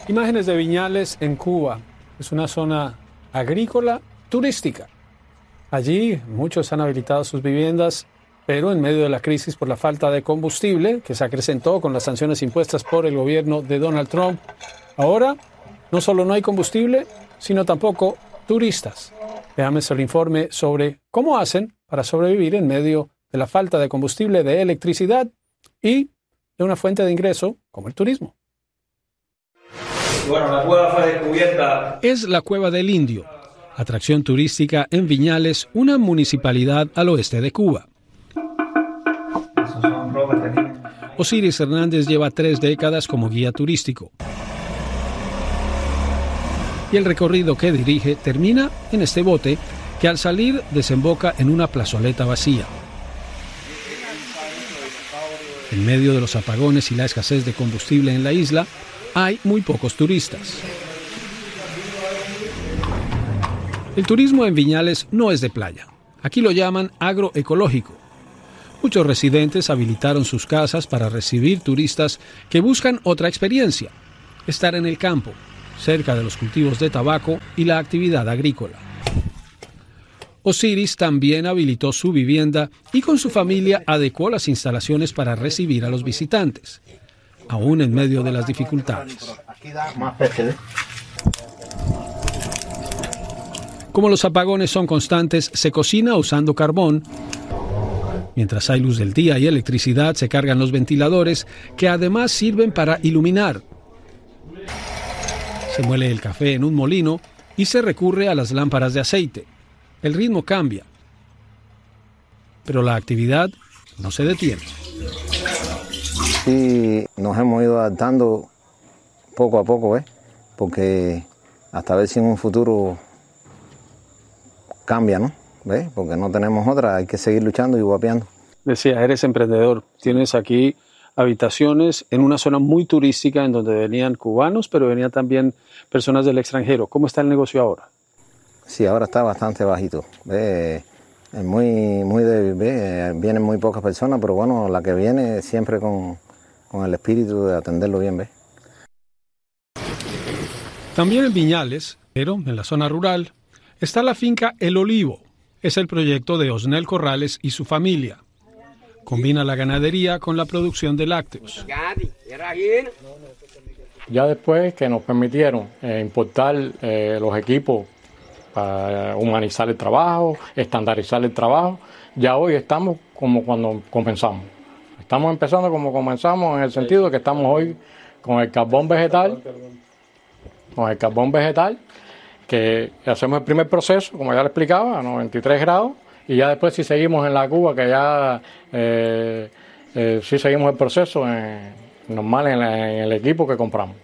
Imágenes de Viñales en Cuba. Es una zona agrícola turística. Allí muchos han habilitado sus viviendas, pero en medio de la crisis por la falta de combustible que se acrecentó con las sanciones impuestas por el gobierno de Donald Trump, ahora no solo no hay combustible, sino tampoco turistas. Veamos el informe sobre cómo hacen para sobrevivir en medio de la falta de combustible, de electricidad y de una fuente de ingreso como el turismo. Bueno, la cueva fue descubierta. Es la Cueva del Indio, atracción turística en Viñales, una municipalidad al oeste de Cuba. Osiris Hernández lleva 3 décadas como guía turístico. Y el recorrido que dirige termina en este bote que al salir desemboca en una plazoleta vacía. En medio de los apagones y la escasez de combustible en la isla, hay muy pocos turistas. El turismo en Viñales no es de playa. Aquí lo llaman agroecológico. Muchos residentes habilitaron sus casas para recibir turistas que buscan otra experiencia, estar en el campo, cerca de los cultivos de tabaco y la actividad agrícola. Osiris también habilitó su vivienda y con su familia adecuó las instalaciones para recibir a los visitantes, aún en medio de las dificultades. Como los apagones son constantes, se cocina usando carbón. Mientras hay luz del día y electricidad, se cargan los ventiladores, que además sirven para iluminar. Se muele el café en un molino y se recurre a las lámparas de aceite. El ritmo cambia, pero la actividad no se detiene. Sí, nos hemos ido adaptando poco a poco, porque hasta ver si en un futuro cambia, ¿no? ¿Ves? Porque no tenemos otra, hay que seguir luchando y guapeando. Decía, eres emprendedor, tienes aquí habitaciones en una zona muy turística en donde venían cubanos, pero venían también personas del extranjero. ¿Cómo está el negocio ahora? Sí, ahora está bastante bajito, ¿ves? Es muy débil, ¿ves? Vienen muy pocas personas, pero bueno, la que viene siempre con el espíritu de atenderlo bien, ¿ves? También en Viñales, pero en la zona rural, está la finca El Olivo. Es el proyecto de Osnel Corrales y su familia. Combina la ganadería con la producción de lácteos. Ya después que nos permitieron importar los equipos para humanizar el trabajo, estandarizar el trabajo, ya hoy estamos como cuando comenzamos. Estamos empezando como comenzamos en el sentido de que estamos hoy con el carbón vegetal, que hacemos el primer proceso, como ya le explicaba, a 93 grados, y ya después si seguimos en la cuba, que ya si seguimos el proceso normal en el equipo que compramos.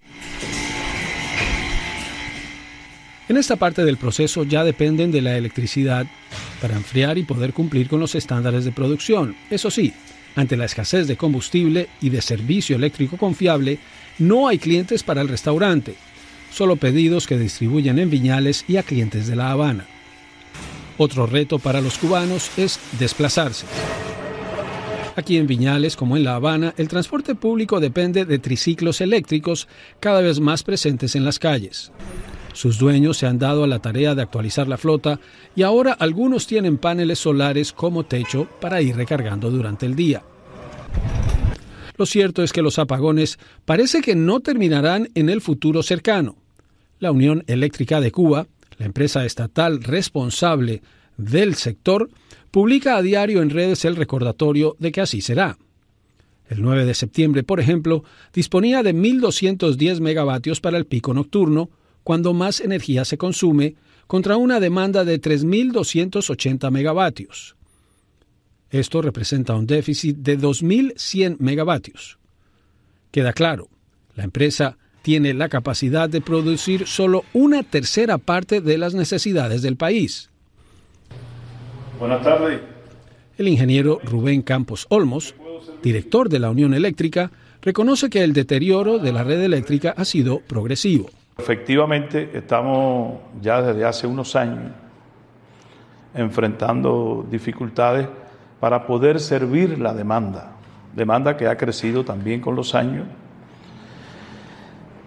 En esta parte del proceso ya dependen de la electricidad para enfriar y poder cumplir con los estándares de producción. Eso sí, ante la escasez de combustible y de servicio eléctrico confiable, no hay clientes para el restaurante, solo pedidos que distribuyen en Viñales y a clientes de La Habana. Otro reto para los cubanos es desplazarse. Aquí en Viñales, como en La Habana, el transporte público depende de triciclos eléctricos cada vez más presentes en las calles. Sus dueños se han dado a la tarea de actualizar la flota y ahora algunos tienen paneles solares como techo para ir recargando durante el día. Lo cierto es que los apagones parece que no terminarán en el futuro cercano. La Unión Eléctrica de Cuba, la empresa estatal responsable del sector, publica a diario en redes el recordatorio de que así será. El 9 de septiembre, por ejemplo, disponía de 1.210 megavatios para el pico nocturno, cuando más energía se consume, contra una demanda de 3.280 megavatios. Esto representa un déficit de 2.100 megavatios. Queda claro, la empresa tiene la capacidad de producir solo una tercera parte de las necesidades del país. Buenas tardes. El ingeniero Rubén Campos Olmos, director de la Unión Eléctrica, reconoce que el deterioro de la red eléctrica ha sido progresivo. Efectivamente, estamos ya desde hace unos años enfrentando dificultades para poder servir la demanda que ha crecido también con los años.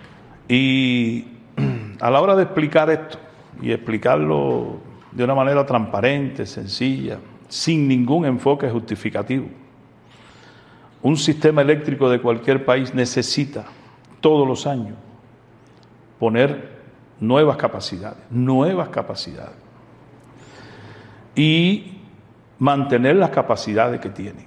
Y a la hora de explicar esto, y explicarlo de una manera transparente, sencilla, sin ningún enfoque justificativo, un sistema eléctrico de cualquier país necesita todos los años poner nuevas capacidades y mantener las capacidades que tiene.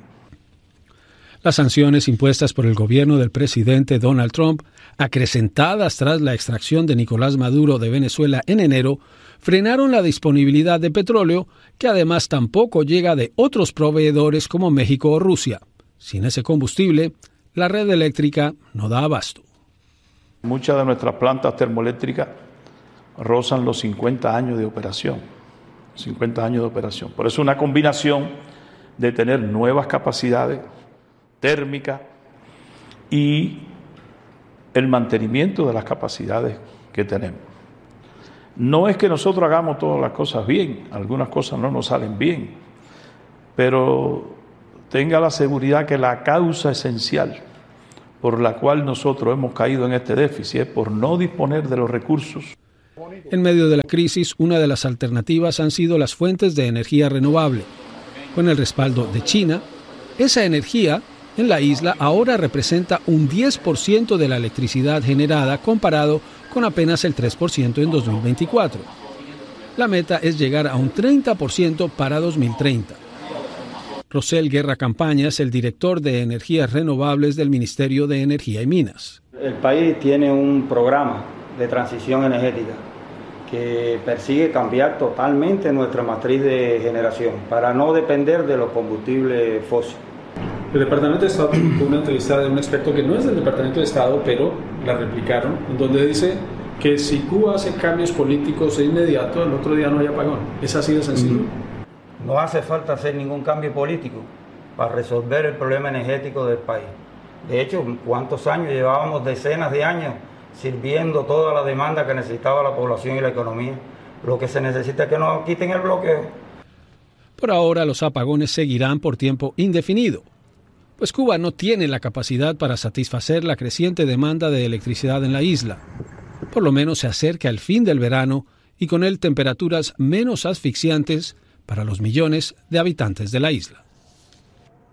Las sanciones impuestas por el gobierno del presidente Donald Trump, acrecentadas tras la extracción de Nicolás Maduro de Venezuela en enero, frenaron la disponibilidad de petróleo, que además tampoco llega de otros proveedores como México o Rusia. Sin ese combustible, la red eléctrica no da abasto. Muchas de nuestras plantas termoeléctricas rozan los 50 años de operación. 50 años de operación. Por eso una combinación de tener nuevas capacidades térmicas y el mantenimiento de las capacidades que tenemos. No es que nosotros hagamos todas las cosas bien, algunas cosas no nos salen bien, pero tenga la seguridad que la causa esencial por la cual nosotros hemos caído en este déficit es por no disponer de los recursos. En medio de la crisis, una de las alternativas han sido las fuentes de energía renovable. Con el respaldo de China, esa energía en la isla ahora representa un 10% de la electricidad generada, comparado con apenas el 3% en 2024. La meta es llegar a un 30% para 2030. Rosel Guerra Campaña es el director de energías renovables del Ministerio de Energía y Minas. El país tiene un programa de transición energética que persigue cambiar totalmente nuestra matriz de generación para no depender de los combustibles fósiles. El Departamento de Estado tuvo una entrevista de un experto que no es del Departamento de Estado, pero la replicaron, en donde dice que si Cuba hace cambios políticos de inmediato, el otro día no hay apagón. ¿Es así de sencillo? No hace falta hacer ningún cambio político para resolver el problema energético del país. De hecho, ¿cuántos años llevábamos? Decenas de años sirviendo toda la demanda que necesitaba la población y la economía. Lo que se necesita es que nos quiten el bloqueo. Por ahora, los apagones seguirán por tiempo indefinido, pues Cuba no tiene la capacidad para satisfacer la creciente demanda de electricidad en la isla. Por lo menos se acerca el fin del verano y con él temperaturas menos asfixiantes para los millones de habitantes de la isla.